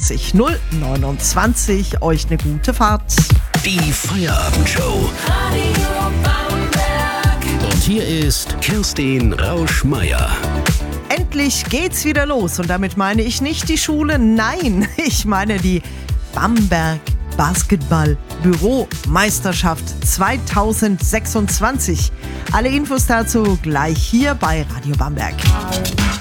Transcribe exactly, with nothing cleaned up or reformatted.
fünfundvierzig null neunundzwanzig. Euch eine gute Fahrt. Die Feierabendshow. Und hier ist Kerstin Rausch-Meier. Endlich geht's wieder los und damit meine ich nicht die Schule, nein, ich meine die Bamberg Basketball-Büromeisterschaft zweitausendsechsundzwanzig. Alle Infos dazu gleich hier bei Radio Bamberg.